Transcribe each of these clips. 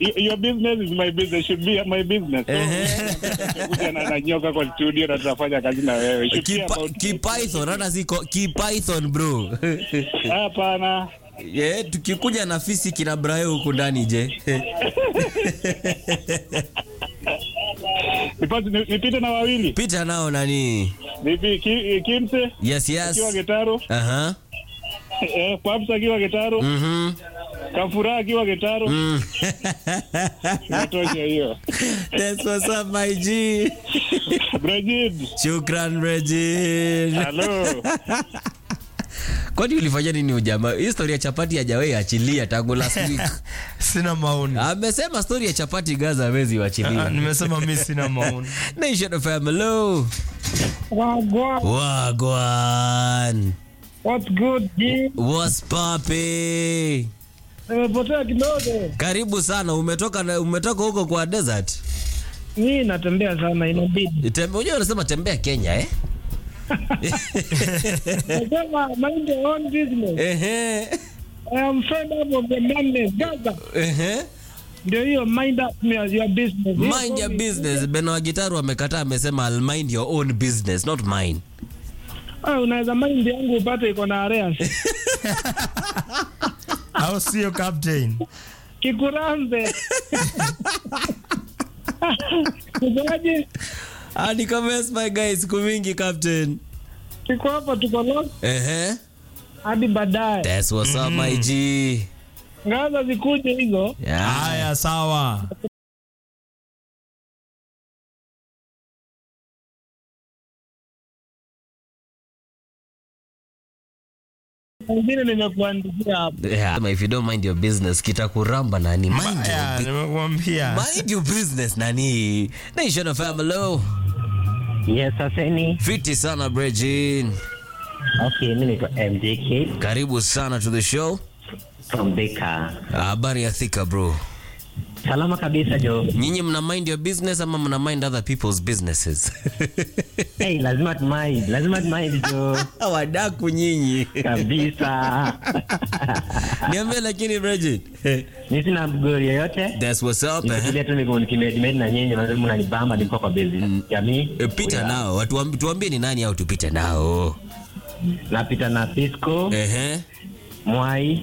Your business is my business, should be my business. Kuja na nyoka kwa studio na tunafanya kazi na wewe. Python hata ziko Python bro. Hapana. Yeah, tukikuja na fisi kina Brayo huko ndani je. Nipite na wawili. Pita nao nani? Vipi Kimse? Yes. Akiwa Getaro. Papsa akiwa Getaro. Kafura akiwa Getaro. Natosha hiyo. That's what's up my G. Brigid. Shukran Brigid. Hello. Kwani ulifanya nini ujamaa? Hii story ya chapati hajawahi achilia tangu last week. Sina maoni. Amesema story ya chapati Gaza hawezi achilia. Nimesema mimi sina maoni. Nation of Family. Wagwan. What's good, G? What's poppy? Nimepotea kidogo. Karibu sana. Umetoka huko kwa desert? Mimi natembea sana inabidi. Unajua unasema tembea Kenya eh? Nasema mind your own business. I am fed up of the madness. Gaza. Ndio hiyo mind up your business. Mind your business. Beno Gitaru amekataa amesema I'll mind your own business, not mine. Unaweza mind yangu upate iko na areas. Au sio captain? Kikurambe. Kujaje? Hadi comments my guys kumingi captain. Tuko hapa tuko lost. Hadi baadaye. That's what's up my G. Ngaza zikuje hizo. Haya sawa. Ngine nimekuandikia hapa. Yeah, if you don't mind your business kitakuramba nani? Nimekuambia. Mind your business nani? Nation of Family. Yes, aseni. Fiti sana Bridget. Okay, mimi naitwa MJK. Karibu sana to the show. From Beka. Habari ya thika bro. Salama kabisa jo. Nyinyi mna mind your business ama mna mind other people's businesses? Hey, lazima mind jo. Wadaku nyinyi. Kabisa. Niambie lakini Bridget. Mimi sina mgori yoyote. That's what's up. Ndio tu niko nikimedimedi na nyinyi na mnanibamba niko kwa bezi. Jamii. Pita nao. Watu tuambie ni nani au tupite nao. Napita na Pisco. Mwai.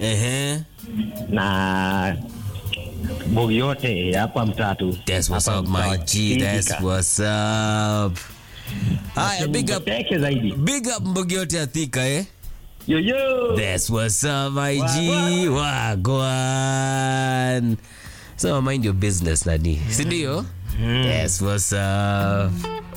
Na bogi yote hapa mtatu. That's what's up my G. That's what's up. Haya big up. Big up mbogi yote athika Yo. That's what's up my G. Wagwan. So mind your business nani. Si ndio? That's what's up.